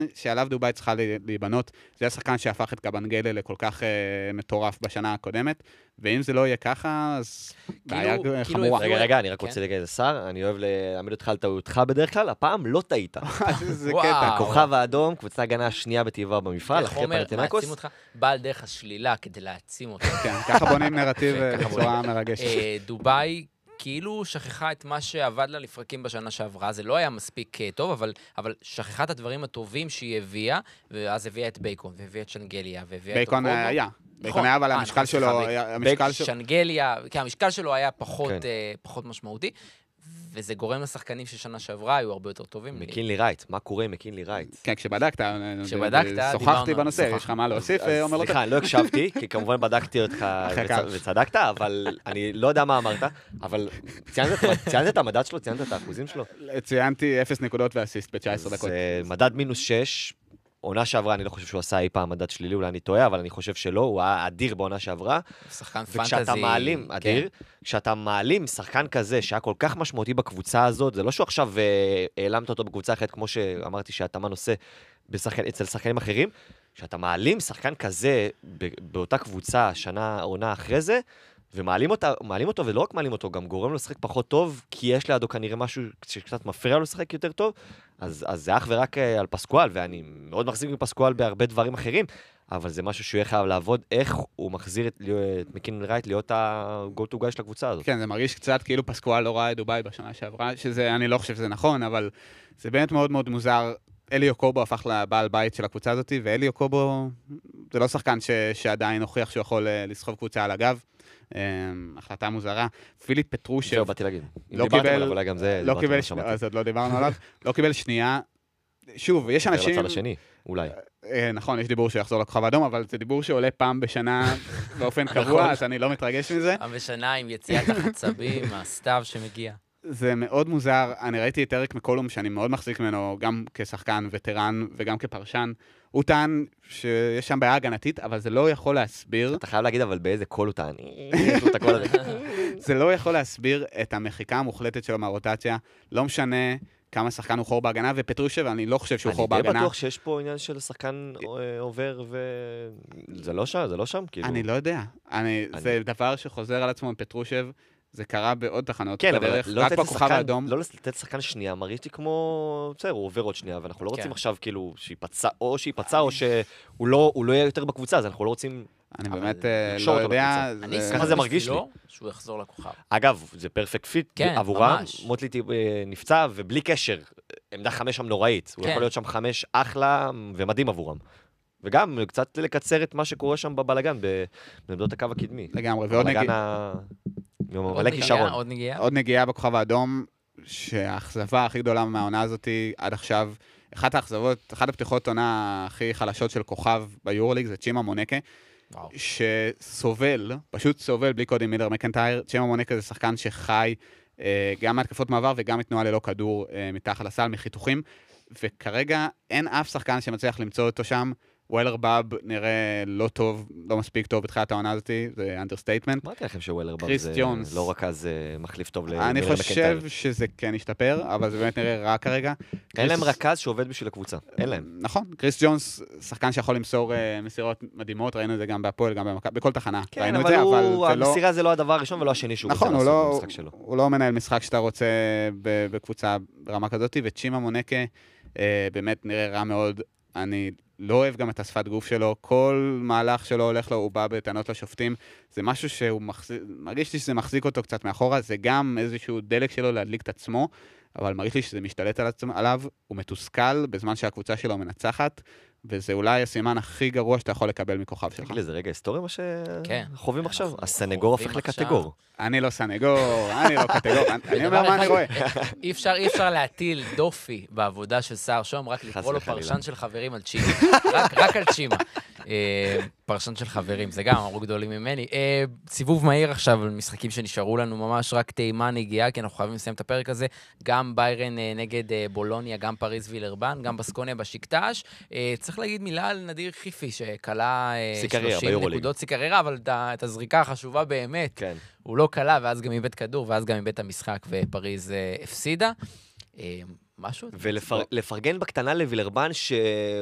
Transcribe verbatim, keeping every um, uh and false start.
שעליו דובי צריכה להיבנות, זה השחקן שהפך את קבנגלה לכל כך מטורף בשנה הקודמת, ואם זה לא יהיה ככה, אז בעיה חמורה. רגע, רגע, אני רק רוצה להגיד את השר, אני אוהב להעמיד אותך על טעותך בדרך כלל, הפעם לא טעית. זה קטע. כוכב האדום, קבוצה הגנה השנייה בטבעה במפעל, אחרי פנתנאיקוס. מעצים אותך, בא על דרך השלילה כדי להעצים אותך. כן, ככה בונים נרטיב בצורה מרגשת. דובי כאילו שכחה את מה שעבד לה לפרקים בשנה שעברה, זה לא היה מספיק טוב, אבל, אבל שכחה את הדברים הטובים שהיא הביאה, ואז הביאה את בייקון, והביאה את שנגליה, והביאה את בייקון היה, בייקון היה, אבל המשקל שלו, המשקל שלו... שנגליה, כן, המשקל שלו היה פחות, פחות משמעותי, וזה גורם לשחקנים ששנה שעברה היו הרבה יותר טובים. מקינלי רייט, מה קורה עם מקינלי רייט? כן, כשבדקת, כשבדקת, שוחחתי בנושא, יש לך מה להוסיף, עומר לוטן? סליחה, אני לא הקשבתי, כי כמובן בדקתי אותך וצדקת, אבל אני לא יודע מה אמרת, אבל ציינת את המדד שלו, ציינת את האחוזים שלו? ציינתי אפס נקודות ואסיסט ב-תשע עשרה דקות. זה מדד מינוס שש, עונה שעברה, אני לא חושב שהוא עשה אי פעם מדד שלילי, אולי אני טועה, אבל אני חושב שלא, הוא היה אדיר בעונה שעברה. שחקן וכשאתה מעלים, אדיר, כשאתה מעלים שחקן כזה, שהיה כל כך משמעותי בקבוצה הזאת, זה לא שהוא עכשיו העלמת אותו בקבוצה אחרת, כמו שאמרתי שהתאמן עושה אצל שחקנים אחרים, כשאתה מעלים שחקן כזה באותה קבוצה, שנה, עונה אחרי זה, ומעלים אותה, מעלים אותו, ולא רק מעלים אותו, גם גורם לו לשחק פחות טוב, כי יש לידו כנראה משהו שקצת מפריע לו לשחק יותר טוב, אז, אז זה אך ורק על פסקואל, ואני מאוד מחזיק מפסקואל בהרבה דברים אחרים, אבל זה משהו שהוא יהיה חייב לעבוד, איך הוא מחזיר את, את מקינלי רייט להיות ה-go to guy של הקבוצה הזאת. כן, זה מרגיש קצת כאילו פסקואל לא ראה את דובי בשנה שעברה, שזה, אני לא חושב שזה נכון, אבל זה באמת מאוד מאוד מוזר. אליו קובו הפך לבעל בית של הקבוצה הזאת, ואליו קובו זה לא שחקן ש, שעדיין הוכיח שהוא יכול לסחוב קבוצה על הגב. החלטה מוזרה. פיליפ פטרושב... זהו, באתי להגיד. לא קיבל... אולי גם זה... לא קיבל... אז עוד לא דיברנו עליו. לא קיבל שנייה. שוב, יש אנשים... לצד השני, אולי. נכון, יש דיבור שיחזור לכוכב האדום, אבל זה דיבור שעולה פעם בשנה באופן קבוע, אז אני לא מתרגש מזה. פעם בשנה עם יציאת החצבים, הסתיו שמגיע. זה מאוד מוזר. אני ראיתי את אריק מקולום, שאני מאוד מחזיק ממנו, גם כשחקן וטרן וגם כפרשן. הוא טען שיש שם בעיה הגנתית, אבל זה לא יכול להסביר... אתה חייב להגיד, אבל באיזה קול הוא טען? זה לא יכול להסביר את המחיקה המוחלטת שלו מהרוטציה. לא משנה כמה שחקן הוא חור בהגנה, ופטרושב, אני לא חושב שהוא חור בהגנה. אני די בטוח שיש פה עניין של שחקן עובר, וזה לא שם, זה לא שם, כאילו... אני לא יודע. זה דבר שחוזר על עצמו עם פטרושב, זה קרה בעוד תחנות כן, בדרך, רק בכוכב האדום. לא לתת שחקן שנייה, מרגיש לי כמו, בסדר, הוא עובר עוד שנייה, ואנחנו לא רוצים עכשיו כאילו שיפצע, או שיפצע, או שהוא לא יהיה יותר בקבוצה, אז אנחנו לא רוצים... אני באמת לא יודע... ככה זה מרגיש לי. שהוא יחזור לכוכב. אגב, זה פרפקט פיט עבורם, מוטליטי נפצע, ובלי קשר, עמדה חמש שם נוראית. הוא יכול להיות שם חמש אחלה ומדהים עבורם. וגם קצת לקצר את מה שקורה שם בבלגן, בעמדות הקו הקדמי. לגמרי, ועוד נגיעה. עוד נגיעה. עוד נגיעה בכוכב האדום, שהאכזבה הכי גדולה מהעונה הזאת עד עכשיו, אחת האכזבות, אחת הפתיחות עונה הכי חלשות של כוכב ביורוליג, זה צ'ימה מונקה, שסובל, פשוט סובל בלי קודי מילר מקנטייר. צ'ימה מונקה זה שחקן שחי גם מהתקפות מעבר וגם מתנועה ללא כדור מתחת לסל, מחיתוכים, וכרגע אין אף שחקן שמצליח למצוא אותו שם. ווילר באב נראה לא טוב, לא מספיק טוב בתחילת העונה הזאת, זה אנדרסטייטמנט. אמרתי לכם שווילר באב זה לא רק אז מחליף טוב למילר מקנטייר. אני חושב שזה כן ישתפר, אבל זה באמת נראה רע כרגע. אין להם רכז שעובד בשביל הקבוצה, אין להם. נכון, קריס ג'ונס, שחקן שיכול למסור מסירות מדהימות, ראינו את זה גם בהפועל, גם בכל תחנה. כן, אבל המסירה זה לא הדבר הראשון ולא השני שהוא רוצה לעשות במשחק שלו. הוא לא מנהל משחק שאתה רוצה בקבוצה ברמה כזאת, וצ'ימה מונקה באמת נראה רע מאוד. אני לא אוהב גם את השפת גוף שלו, כל מהלך שלו הולך לו, הוא בא בטענות לשופטים, זה משהו שהוא מחזיק, מרגיש לי שזה מחזיק אותו קצת מאחורה, זה גם איזשהו דלק שלו להדליק את עצמו, אבל מרגיש לי שזה משתלט על עצמו, עליו, הוא מתוסכל בזמן שהקבוצה שלו מנצחת, וזה אולי הסימן הכי גרוע שאתה יכול לקבל מכוכב שלך. תגיד לי, זה רגע היסטורי מה שחווים עכשיו? הסנגור הופך לקטגור. אני לא סנגור, אני לא קטגור, אני אומר מה אני רואה. אי אפשר להטיל דופי בעבודה של שר שום, רק לקרוא לו פרשן של חברים על צ'ימה. רק על צ'ימה. פרשן של חברים, זה גם אמרו גדולים ממני. סיבוב מהיר עכשיו על משחקים שנשארו לנו, ממש רק תימן הגיעה, כי אנחנו חייבים לסיים את הפרק הזה. גם ביירן נגד בולוניה, גם פריז וילרבן, גם בסקוניה בשקטש. צריך להגיד מילה על נדיר חיפי, שקלה שלושים נקודות סיקררה, אבל את הזריקה החשובה באמת, הוא לא קלה, ואז גם איבד כדור, ואז גם איבד את המשחק, ופריז הפסידה. משהו? ולפרגן בקטנה לווילרבן, ש...